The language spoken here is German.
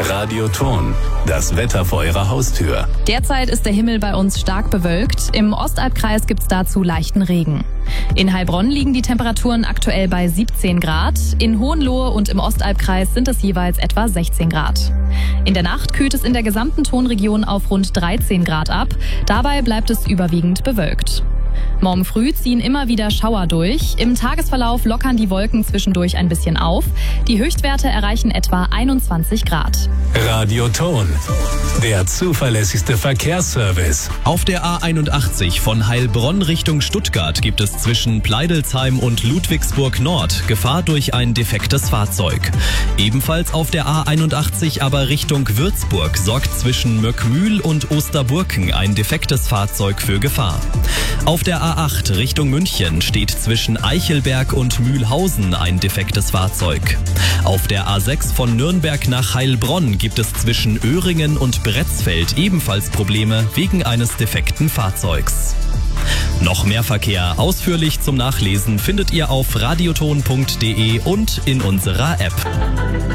Radioton, das Wetter vor Ihrer Haustür. Derzeit ist der Himmel bei uns stark bewölkt. Im Ostalbkreis gibt es dazu leichten Regen. In Heilbronn liegen die Temperaturen aktuell bei 17 Grad. In Hohenlohe und im Ostalbkreis sind es jeweils etwa 16 Grad. In der Nacht kühlt es in der gesamten Tonregion auf rund 13 Grad ab. Dabei bleibt es überwiegend bewölkt. Morgen früh ziehen immer wieder Schauer durch. Im Tagesverlauf lockern die Wolken zwischendurch ein bisschen auf. Die Höchstwerte erreichen etwa 21 Grad. Radioton, der zuverlässigste Verkehrsservice. Auf der A81 von Heilbronn Richtung Stuttgart gibt es zwischen Pleidelsheim und Ludwigsburg Nord Gefahr durch ein defektes Fahrzeug. Ebenfalls auf der A81 aber Richtung Würzburg sorgt zwischen Möckmühl und Osterburken ein defektes Fahrzeug für Gefahr. Auf der A8 Richtung München steht zwischen Eichelberg und Mühlhausen ein defektes Fahrzeug. Auf der A6 von Nürnberg nach Heilbronn gibt es zwischen Öhringen und Bretzfeld ebenfalls Probleme wegen eines defekten Fahrzeugs. Noch mehr Verkehr ausführlich zum Nachlesen findet ihr auf radioton.de und in unserer App.